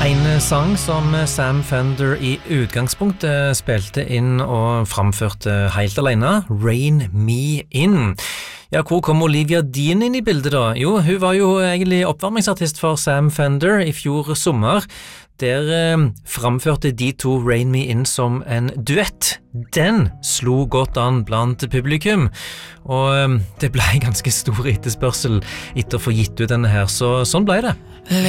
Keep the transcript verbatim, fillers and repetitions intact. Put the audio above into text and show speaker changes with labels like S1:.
S1: En sang som Sam Fender i utgangspunktet spilte inn og framførte helt alene, Rain Me In. Ja, hvor kom Olivia Dean inn i bildet da? Jo, hun var jo egentlig oppvarmingsartist for Sam Fender i fjor sommer. Der eh, framførte de to Rain Me In som en duett. Den slo godt an blant publikum, og eh, det ble ganske stor etterspørsel etter å få gitt ut denne her, så sånn ble det.